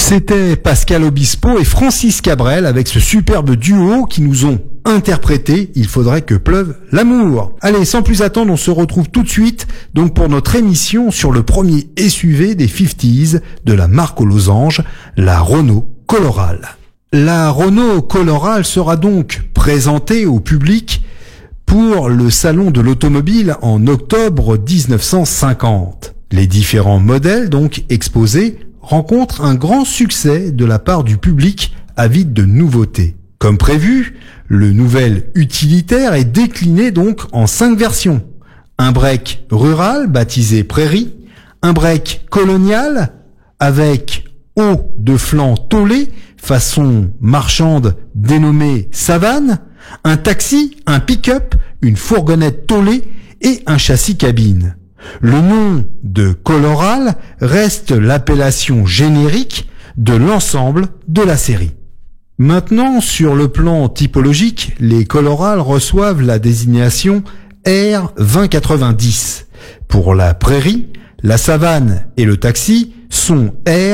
C'était Pascal Obispo et Francis Cabrel avec ce superbe duo qui nous ont interprété « Il faudrait que pleuve l'amour ». Allez, sans plus attendre, on se retrouve tout de suite donc pour notre émission sur le premier SUV des 50s de la marque aux losanges, la Renault Coloral. La Renault Coloral sera donc présentée au public pour le salon de l'automobile en octobre 1950. Les différents modèles donc exposés rencontrent un grand succès de la part du public avide de nouveautés. Comme prévu, le nouvel utilitaire est décliné donc en 5 versions. Un break rural baptisé Prairie, un break colonial avec haut de flanc taulé façon marchande dénommé Savane, un taxi, un pick-up, une fourgonnette taulée et un châssis cabine. Le nom de Coloral reste l'appellation générique de l'ensemble de la série. Maintenant, sur le plan typologique, les Coloral reçoivent la désignation R2090. Pour la Prairie, la Savane et le taxi sont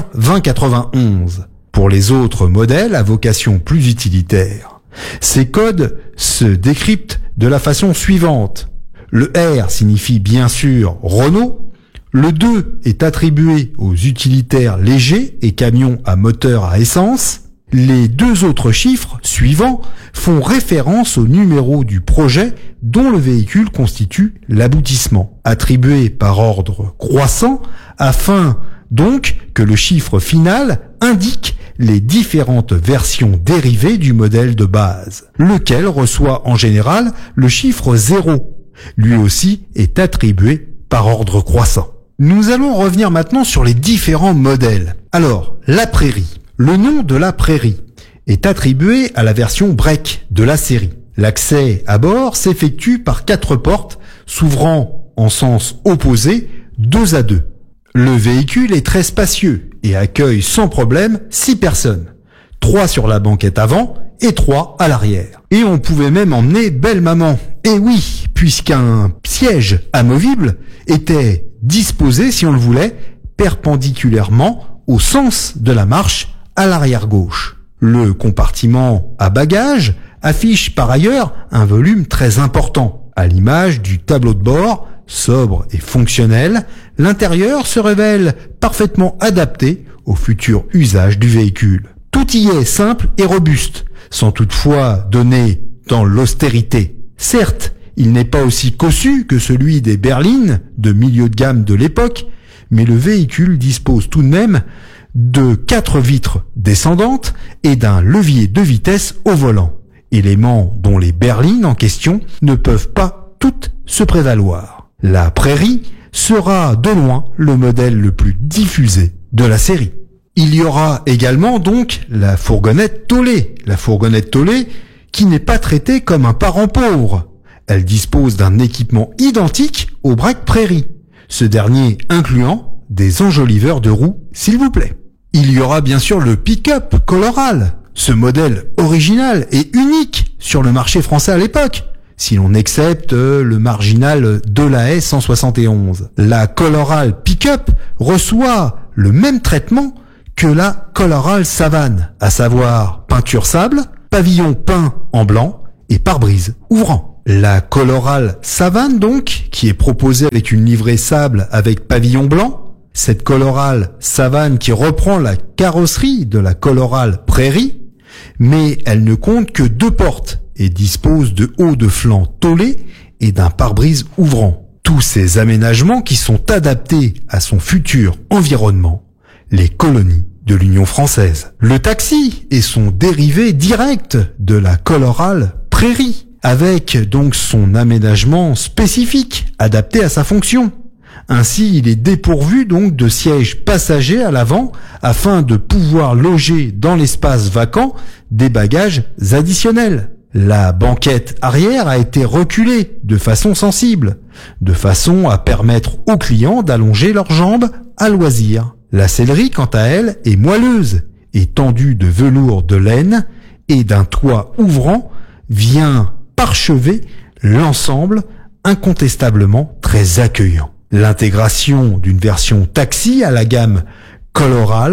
R2091. Pour les autres modèles à vocation plus utilitaire, ces codes se décryptent de la façon suivante. Le R signifie bien sûr Renault. Le 2 est attribué aux utilitaires légers et camions à moteur à essence. Les 2 autres chiffres suivants font référence au numéro du projet dont le véhicule constitue l'aboutissement, attribué par ordre croissant afin donc que le chiffre final indique les différentes versions dérivées du modèle de base, lequel reçoit en général le chiffre 0. Lui aussi est attribué par ordre croissant. Nous allons revenir maintenant sur les différents modèles. Alors, la Prairie. Le nom de la Prairie est attribué à la version break de la série. L'accès à bord s'effectue par 4 portes s'ouvrant en sens opposé 2 à 2. Le véhicule est très spacieux et accueille sans problème 6 personnes. 3 sur la banquette avant et 3 à l'arrière. Et on pouvait même emmener belle maman. Et oui, puisqu'un siège amovible était disposé, si on le voulait, perpendiculairement au sens de la marche à l'arrière gauche. Le compartiment à bagages affiche par ailleurs un volume très important. À l'image du tableau de bord, sobre et fonctionnel, l'intérieur se révèle parfaitement adapté au futur usage du véhicule. Tout y est simple et robuste, sans toutefois donner dans l'austérité. Certes, il n'est pas aussi cossu que celui des berlines de milieu de gamme de l'époque, mais le véhicule dispose tout de même de 4 vitres descendantes et d'un levier de vitesse au volant, éléments dont les berlines en question ne peuvent pas toutes se prévaloir. La Prairie sera de loin le modèle le plus diffusé de la série. Il y aura également donc la fourgonnette taulée. La fourgonnette taulée qui n'est pas traitée comme un parent pauvre. Elle dispose d'un équipement identique au break Prairie, ce dernier incluant des enjoliveurs de roues, s'il vous plaît. Il y aura bien sûr le pick-up Coloral, ce modèle original et unique sur le marché français à l'époque, si l'on accepte le marginal Delahaye 171. La Coloral Pick-up reçoit le même traitement que la Coloral Savane, à savoir peinture sable, pavillon peint en blanc et pare-brise ouvrant. La Coloral Savane donc, qui est proposée avec une livrée sable avec pavillon blanc, cette Coloral Savane qui reprend la carrosserie de la Coloral Prairie, mais elle ne compte que 2 portes et dispose de hauts de flanc taulés et d'un pare-brise ouvrant. Tous ces aménagements qui sont adaptés à son futur environnement, les colonies de l'Union française. Le taxi est son dérivé direct de la Coloral Prairie, avec donc son aménagement spécifique adapté à sa fonction. Ainsi, il est dépourvu donc de sièges passagers à l'avant afin de pouvoir loger dans l'espace vacant des bagages additionnels. La banquette arrière a été reculée de façon sensible, de façon à permettre aux clients d'allonger leurs jambes à loisir. La sellerie, quant à elle, est moelleuse et tendue de velours de laine et d'un toit ouvrant vient parchever l'ensemble incontestablement très accueillant. L'intégration d'une version taxi à la gamme Coloral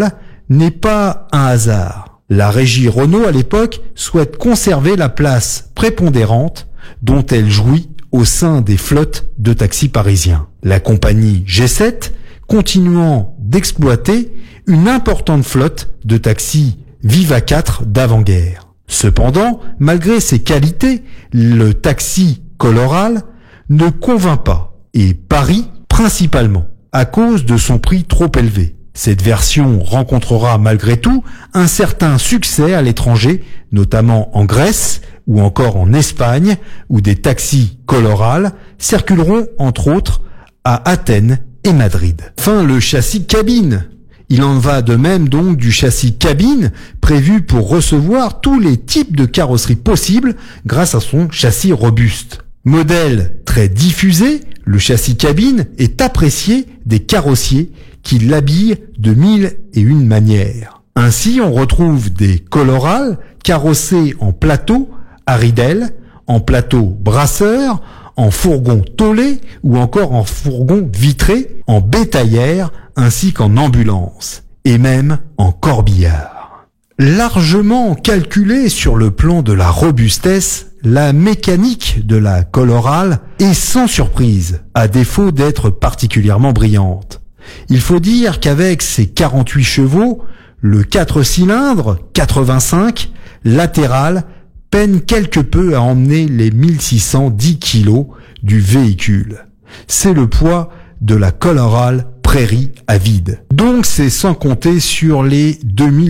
n'est pas un hasard. La régie Renault à l'époque souhaite conserver la place prépondérante dont elle jouit au sein des flottes de taxis parisiens. La compagnie G7 continuant d'exploiter une importante flotte de taxis Viva 4 d'avant-guerre. Cependant, malgré ses qualités, le taxi Coloral ne convainc pas, et Paris principalement, à cause de son prix trop élevé. Cette version rencontrera malgré tout un certain succès à l'étranger, notamment en Grèce ou encore en Espagne, où des taxis Coloral circuleront entre autres à Athènes et Madrid. Enfin, le châssis cabine. Il en va de même donc du châssis cabine prévu pour recevoir tous les types de carrosseries possibles grâce à son châssis robuste. Modèle très diffusé, le châssis cabine est apprécié des carrossiers qui l'habillent de 1001 manières. Ainsi, on retrouve des Coloral carrossés en plateau à ridelles, en plateau brasseur, en fourgon tôlé ou encore en fourgon vitré, en bétaillère ainsi qu'en ambulance et même en corbillard. Largement calculée sur le plan de la robustesse, la mécanique de la Coloral est sans surprise, à défaut d'être particulièrement brillante. Il faut dire qu'avec ses 48 chevaux, le 4 cylindres 85 latéral peine quelque peu à emmener les 1610 kg du véhicule. C'est le poids de la Coloral Prairie à vide. Donc c'est sans compter sur les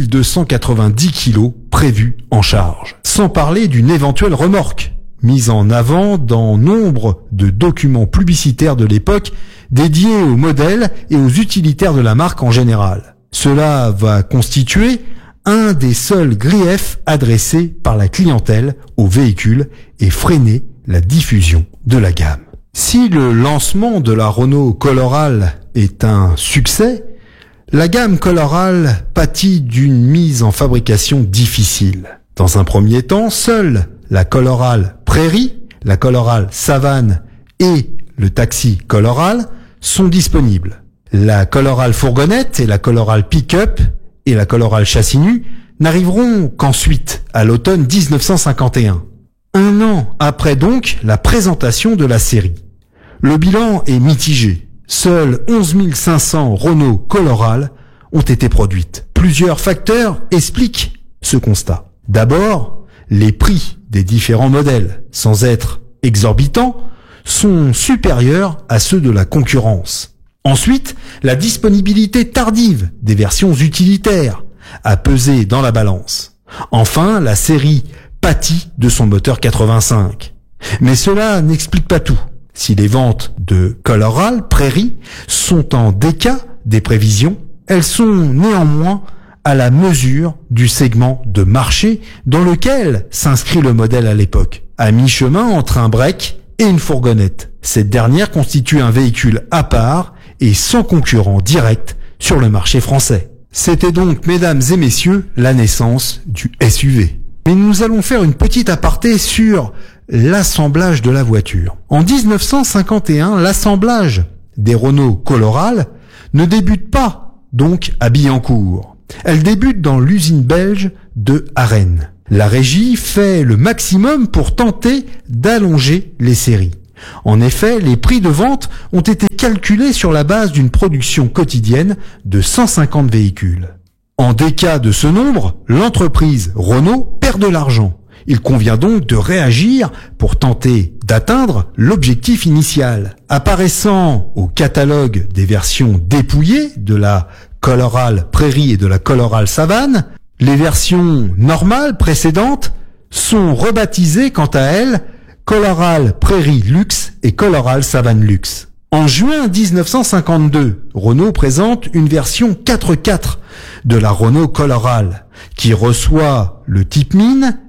2290 kg prévus en charge. Sans parler d'une éventuelle remorque, mise en avant dans nombre de documents publicitaires de l'époque dédiés aux modèles et aux utilitaires de la marque en général. Cela va constituer un des seuls griefs adressés par la clientèle au véhicule et freiner la diffusion de la gamme. Si le lancement de la Renault Coloral est un succès, la gamme Coloral pâtit d'une mise en fabrication difficile. Dans un premier temps, seule la Coloral Prairie, la Coloral Savane et le taxi Coloral sont disponibles. La Coloral Fourgonnette et la Coloral Pick-up et la Coloral Châssis Nu n'arriveront qu'ensuite, à l'automne 1951. Un an après donc la présentation de la série. Le bilan est mitigé. Seuls 11 500 Renault Coloral ont été produites. Plusieurs facteurs expliquent ce constat. D'abord, les prix des différents modèles, sans être exorbitants, sont supérieurs à ceux de la concurrence. Ensuite, la disponibilité tardive des versions utilitaires a pesé dans la balance. Enfin, la série pâtit de son moteur 85. Mais cela n'explique pas tout. Si les ventes de Coloral Prairie sont en décas des prévisions, elles sont néanmoins à la mesure du segment de marché dans lequel s'inscrit le modèle à l'époque, à mi-chemin entre un break et une fourgonnette. Cette dernière constitue un véhicule à part et sans concurrent direct sur le marché français. C'était donc, mesdames et messieurs, la naissance du SUV. Mais nous allons faire une petite aparté sur l'assemblage de la voiture. En 1951, l'assemblage des Renault Coloral ne débute pas donc à Billancourt. Elle débute dans l'usine belge de Arène. La régie fait le maximum pour tenter d'allonger les séries. En effet, les prix de vente ont été calculés sur la base d'une production quotidienne de 150 véhicules. En décas de ce nombre, l'entreprise Renault perd de l'argent. Il convient donc de réagir pour tenter d'atteindre l'objectif initial. Apparaissant au catalogue des versions dépouillées de la Coloral Prairie et de la Coloral Savane, les versions normales précédentes sont rebaptisées quant à elles Coloral Prairie Luxe et Coloral Savane Luxe. En juin 1952, Renault présente une version 4x4 de la Renault Coloral qui reçoit le type mine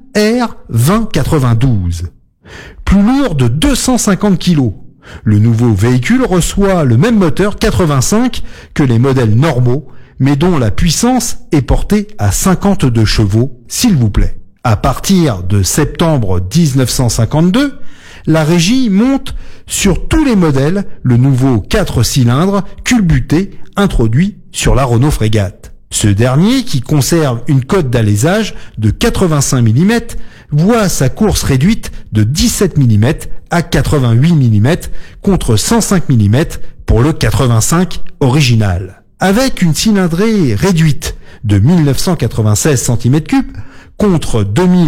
R2092. Plus lourd de 250 kg. Le nouveau véhicule reçoit le même moteur 85 que les modèles normaux, mais dont la puissance est portée à 52 chevaux, s'il vous plaît. À partir de septembre 1952, la régie monte sur tous les modèles le nouveau 4 cylindres culbuté introduit sur la Renault Frégate. Ce dernier, qui conserve une cote d'alésage de 85 mm, voit sa course réduite de 17 mm à 88 mm contre 105 mm pour le 85 original. Avec une cylindrée réduite de 1996 cm3 contre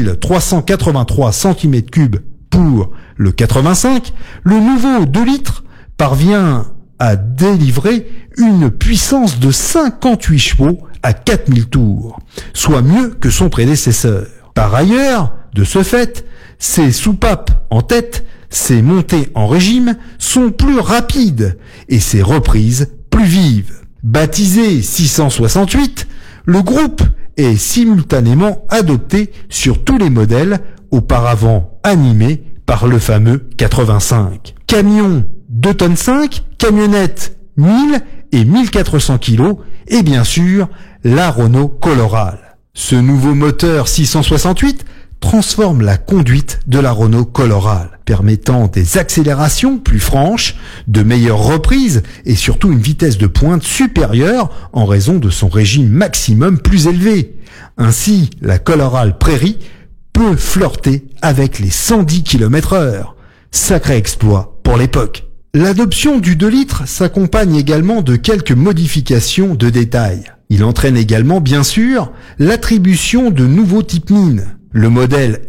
2383 cm3 pour le 85, le nouveau 2 litres parvient à délivrer une puissance de 58 chevaux à 4000 tours, soit mieux que son prédécesseur. Par ailleurs, de ce fait, ses soupapes en tête, ses montées en régime sont plus rapides et ses reprises plus vives. Baptisé 668, le groupe est simultanément adopté sur tous les modèles auparavant animés par le fameux 85. Camion 2 tonnes 5, camionnette 1000 et 1400 kg et bien sûr la Renault Coloral. Ce nouveau moteur 668 transforme la conduite de la Renault Coloral, permettant des accélérations plus franches, de meilleures reprises et surtout une vitesse de pointe supérieure en raison de son régime maximum plus élevé. Ainsi, la Coloral Prairie peut flirter avec les 110 km/h. Sacré exploit pour l'époque. L'adoption du 2 litres s'accompagne également de quelques modifications de détail. Il entraîne également, bien sûr, l'attribution de nouveaux types mines. Le modèle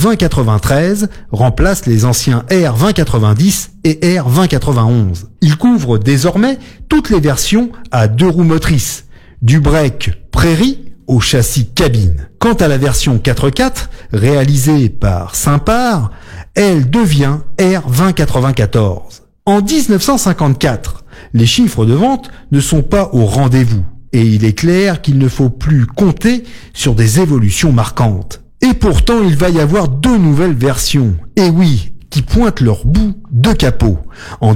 R2093 remplace les anciens R2090 et R2091. Il couvre désormais toutes les versions à 2 roues motrices, du break Prairie au châssis cabine. Quant à la version 4x4, réalisée par Simpar, elle devient R2094. En 1954, les chiffres de vente ne sont pas au rendez-vous et il est clair qu'il ne faut plus compter sur des évolutions marquantes. Et pourtant, il va y avoir 2 nouvelles versions, et oui, qui pointent leur bout de capot, en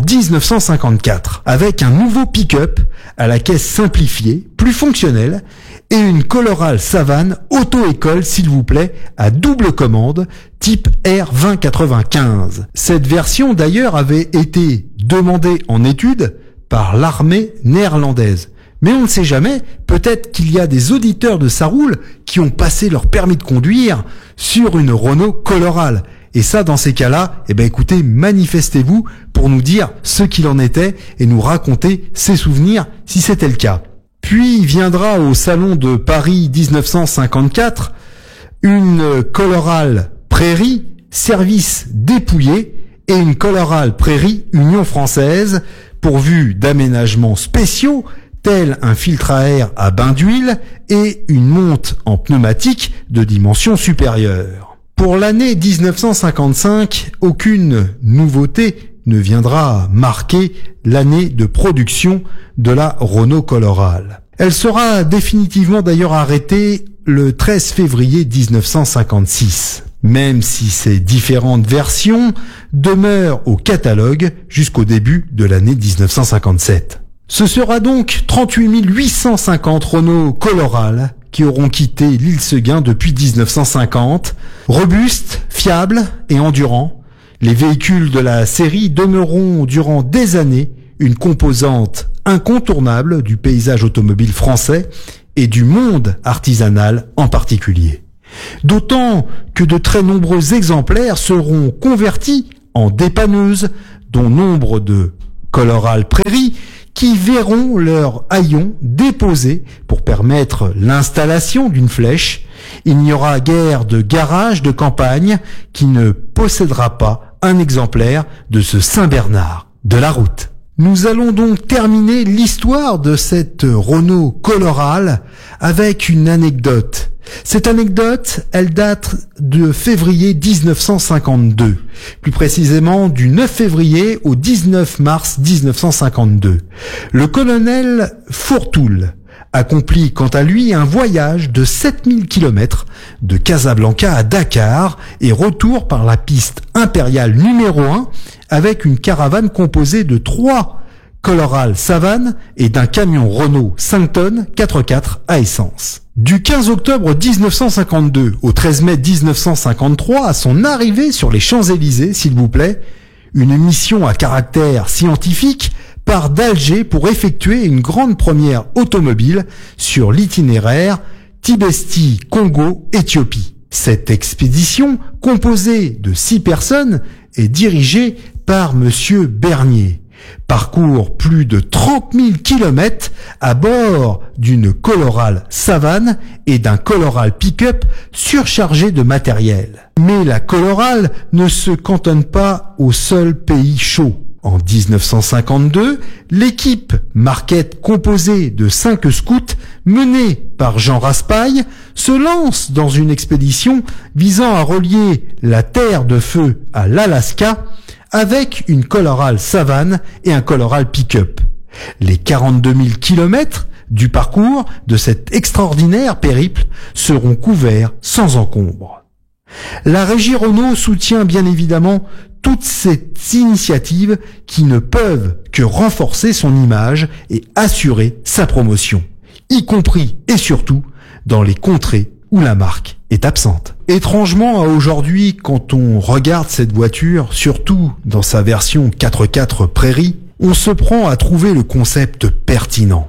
1954, avec un nouveau pick-up à la caisse simplifiée, plus fonctionnelle, et une Coloral Savane auto-école, s'il vous plaît, à double commande, type R2095. Cette version, d'ailleurs, avait été demandée en étude par l'armée néerlandaise. Mais on ne sait jamais, peut-être qu'il y a des auditeurs de Ça Roule qui ont passé leur permis de conduire sur une Renault Coloral. Et ça, dans ces cas-là, écoutez, manifestez-vous pour nous dire ce qu'il en était et nous raconter ses souvenirs si c'était le cas. Puis viendra au Salon de Paris 1954 une Coloral Prairie, service dépouillé, et une Coloral Prairie Union Française, pourvue d'aménagements spéciaux, tel un filtre à air à bain d'huile et une monte en pneumatique de dimension supérieure. Pour l'année 1955, aucune nouveauté ne viendra marquer l'année de production de la Renault Coloral. Elle sera définitivement d'ailleurs arrêtée le 13 février 1956, même si ces différentes versions demeurent au catalogue jusqu'au début de l'année 1957. Ce sera donc 38 850 Renault Coloral qui auront quitté l'île Seguin depuis 1950. Robustes, fiables et endurants, les véhicules de la série demeureront durant des années une composante incontournable du paysage automobile français et du monde artisanal en particulier. D'autant que de très nombreux exemplaires seront convertis en dépanneuses, dont nombre de Coloral Prairie, qui verront leur haillon déposé pour permettre l'installation d'une flèche. Il n'y aura guère de garage de campagne qui ne possédera pas un exemplaire de ce Saint-Bernard de la route. Nous allons donc terminer l'histoire de cette Renault Coloral avec une anecdote. Cette anecdote, elle date de février 1952, plus précisément du 9 février au 19 mars 1952. Le colonel Fourtoul accomplit quant à lui un voyage de 7000 km de Casablanca à Dakar et retour par la piste impériale numéro 1 avec une caravane composée de 3 Coloral Savane et d'un camion Renault 5 tonnes 4x4 à essence. Du 15 octobre 1952 au 13 mai 1953, à son arrivée sur les Champs-Élysées, s'il vous plaît, une mission à caractère scientifique part d'Alger pour effectuer une grande première automobile sur l'itinéraire Tibesti-Congo-Éthiopie. Cette expédition, composée de 6 personnes, est dirigée par Monsieur Bernier. Parcourt plus de 30 000 kilomètres à bord d'une Colorale Savane et d'un Colorale Pick-up surchargé de matériel. Mais la Colorale ne se cantonne pas au seul pays chaud. En 1952, l'équipe Marquette composée de 5 scouts menée par Jean Raspail se lance dans une expédition visant à relier la Terre de Feu à l'Alaska avec une Colorale Savane et un Colorale Pick-up. Les 42 000 kilomètres du parcours de cet extraordinaire périple seront couverts sans encombre. La Régie Renault soutient bien évidemment toutes ces initiatives qui ne peuvent que renforcer son image et assurer sa promotion, y compris et surtout dans les contrées où la marque est absente. Étrangement à aujourd'hui, quand on regarde cette voiture, surtout dans sa version 4x4 Prairie, on se prend à trouver le concept pertinent.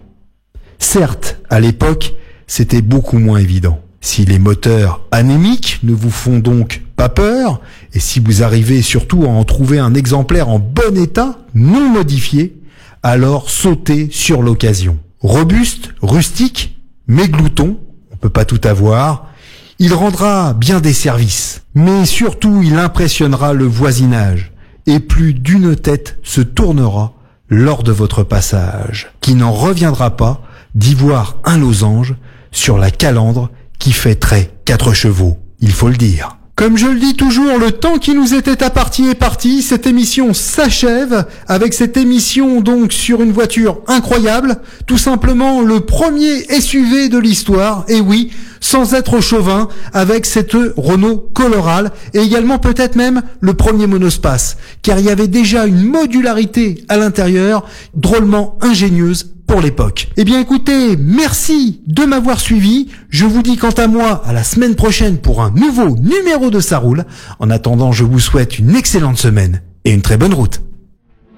Certes, à l'époque, c'était beaucoup moins évident. Si les moteurs anémiques ne vous font donc pas peur, et si vous arrivez surtout à en trouver un exemplaire en bon état, non modifié, alors sautez sur l'occasion. Robuste, rustique, mais glouton, on peut pas tout avoir, il rendra bien des services, mais surtout il impressionnera le voisinage, et plus d'une tête se tournera lors de votre passage, qui n'en reviendra pas d'y voir un losange sur la calandre qui fait trait 4 chevaux, il faut le dire. Comme je le dis toujours, le temps qui nous était imparti est parti. Cette émission s'achève avec cette émission donc sur une voiture incroyable. Tout simplement le premier SUV de l'histoire. Et oui, sans être chauvin, avec cette Renault Colorale. Et également peut-être même le premier monospace. Car il y avait déjà une modularité à l'intérieur drôlement ingénieuse pour l'époque. Eh bien écoutez, merci de m'avoir suivi. Je vous dis quant à moi à la semaine prochaine pour un nouveau numéro de Ça roule. En attendant, je vous souhaite une excellente semaine et une très bonne route.